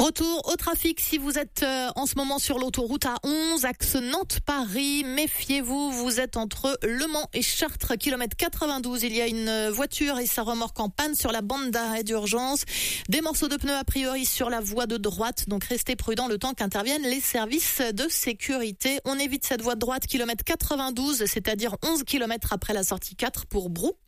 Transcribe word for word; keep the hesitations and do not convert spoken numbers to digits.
Retour au trafic si vous êtes euh, en ce moment sur l'autoroute A onze, axe Nantes-Paris. Méfiez-vous, vous êtes entre Le Mans et Chartres, kilomètre quatre-vingt-douze. Il y a une voiture et sa remorque en panne sur la bande d'arrêt d'urgence. Des morceaux de pneus a priori sur la voie de droite, donc restez prudents le temps qu'interviennent les services de sécurité. On évite cette voie de droite, kilomètre quatre-vingt-douze, c'est-à-dire onze kilomètres après la sortie quatre pour Brou.